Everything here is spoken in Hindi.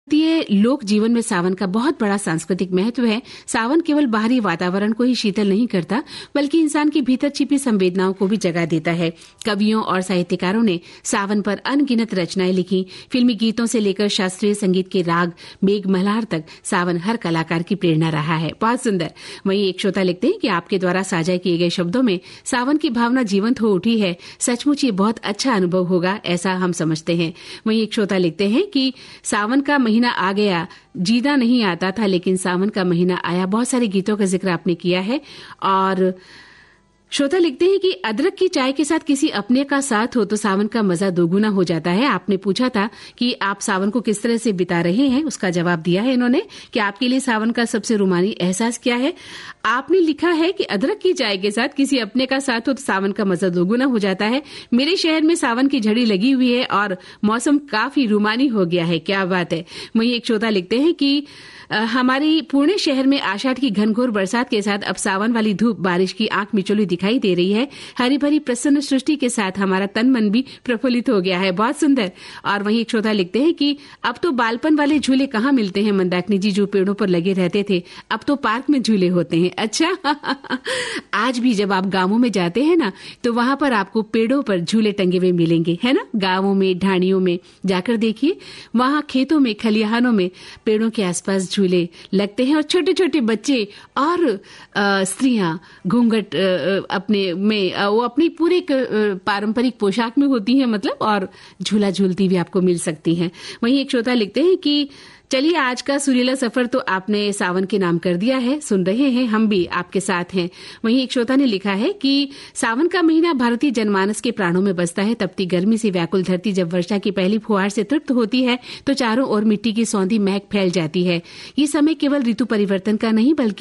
भारतीय लोक जीवन में सावन का बहुत बड़ा सांस्कृतिक महत्व है। सावन केवल बाहरी वातावरण को ही शीतल नहीं करता, बल्कि इंसान के भीतर छिपी संवेदनाओं को भी जगा देता है। कवियों और साहित्यकारों ने सावन पर अनगिनत रचनाएं लिखी। फिल्मी गीतों से लेकर शास्त्रीय संगीत के राग मेघ मल्हार तक सावन हर कलाकार की प्रेरणा रहा है। बहुत सुंदर। वहीं एक श्रोता लिखते हैं कि आपके द्वारा साझा किए गए शब्दों में सावन की भावना जीवंत हो उठी है। सचमुच ये बहुत अच्छा अनुभव होगा, ऐसा हम समझते हैं। वहीं एक श्रोता लिखते हैं कि सावन का महीना आ गया, जीना नहीं आता था, लेकिन सावन का महीना आया। बहुत सारे गीतों का जिक्र आपने किया है। और श्रोता लिखते हैं कि अदरक की चाय के साथ किसी अपने का साथ हो तो सावन का मजा दोगुना हो जाता है। आपने पूछा था कि आप सावन को किस तरह से बिता रहे हैं, उसका जवाब दिया है इन्होंने कि आपके लिए सावन का सबसे रोमानी एहसास क्या है। आपने लिखा है कि अदरक की चाय के साथ किसी अपने का साथ हो तो सावन का मजा दोगुना हो जाता है। मेरे शहर में सावन की झड़ी लगी हुई है और मौसम काफी रोमानी हो गया है। क्या बात है। वहीं एक श्रोता लिखते हैं कि हमारी पुणे शहर में आषाढ़ की घनघोर बरसात के साथ अब सावन वाली धूप बारिश की आंख मिचौली दिखाई दे रही है। हरी भरी प्रसन्न सृष्टि के साथ हमारा तन मन भी प्रफुल्लित हो गया है। बहुत सुंदर। और वहीं एक श्रोता लिखते हैं कि अब तो बालपन वाले झूले कहाँ मिलते हैं मंदाकिनी जी, जो पेड़ों पर लगे रहते थे, अब तो पार्क में झूले होते हैं। अच्छा आज भी जब आप गांवों में जाते हैं ना, तो वहां पर आपको पेड़ों पर झूले टंगे हुए मिलेंगे, है ना। गांवों में, ढाणियों में जाकर देखिए, वहां खेतों में, खलिहानों में पेड़ों के आसपास झूले लगते हैं और छोटे छोटे बच्चे और स्त्रियां घूंघट अपने में वो अपनी पूरे पारंपरिक पोशाक में होती हैं मतलब, और झूला झूलती भी आपको मिल सकती हैं। वहीं एक श्रोता लिखते हैं कि चलिए आज का सुरीला सफर तो आपने सावन के नाम कर दिया है, सुन रहे हैं, हम भी आपके साथ हैं। वहीं एक श्रोता ने लिखा है कि सावन का महीना भारतीय जनमानस के प्राणों में बसता है। तपती गर्मी से व्याकुल धरती जब वर्षा की पहली फुहार से तृप्त होती है तो चारों ओर मिट्टी की सौंधी महक फैल जाती है। ये समय केवल ऋतु परिवर्तन का नहीं, बल्कि